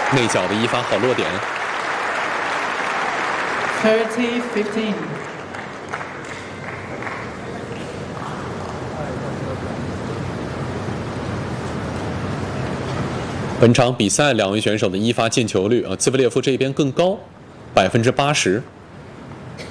内角的一发好落点。 30-15。 本场比赛两位选手的一发进球率啊，兹维列夫这边更高，80%。